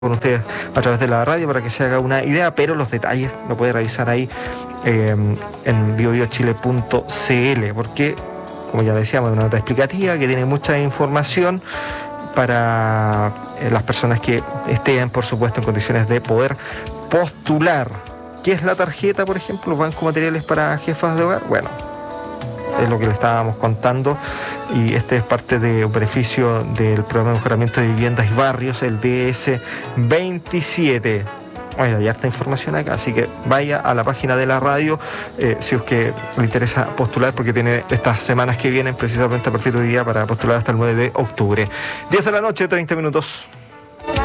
con ustedes a través de la radio para que se haga una idea, pero los detalles lo puede revisar ahí en biobiochile.cl, porque, como ya decíamos, es una nota explicativa que tiene mucha información para las personas que estén, por supuesto, en condiciones de poder postular. ¿Qué es la tarjeta, por ejemplo? Banco Materiales para Jefas de Hogar. Bueno, es lo que le estábamos contando, y este es parte de un beneficio del programa de mejoramiento de viviendas y barrios, el DS27. Oye, hay harta información acá, así que vaya a la página de la radio si es que le interesa postular, porque tiene estas semanas que vienen precisamente a partir de hoy día para postular hasta el 9 de octubre. 10 de la noche, 30 minutos.